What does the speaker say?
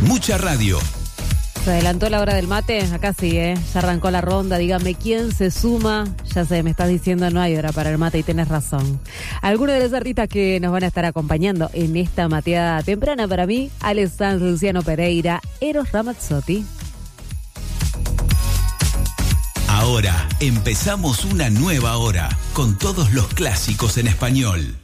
Mucha radio. Se adelantó la hora del mate, acá sí, ya arrancó la ronda, dígame quién se suma. Ya sé, me estás diciendo no hay hora para el mate y tenés razón. Algunos de los artistas que nos van a estar acompañando en esta mateada temprana para mí, Alex Sanz, Luciano Pereira, Eros Ramazzotti. Ahora empezamos una nueva hora con todos los clásicos en español.